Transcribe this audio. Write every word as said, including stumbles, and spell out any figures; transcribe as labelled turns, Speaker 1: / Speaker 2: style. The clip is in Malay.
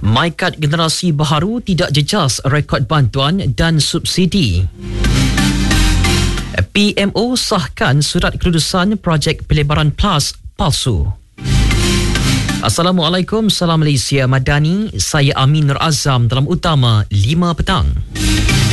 Speaker 1: MyKad generasi baharu tidak jejas rekod bantuan dan subsidi. P M O sahkan surat keputusan projek pelebaran PLAS palsu. Assalamualaikum, salam Malaysia Madani. Saya Amin Nur Azam dalam Utama lima petang.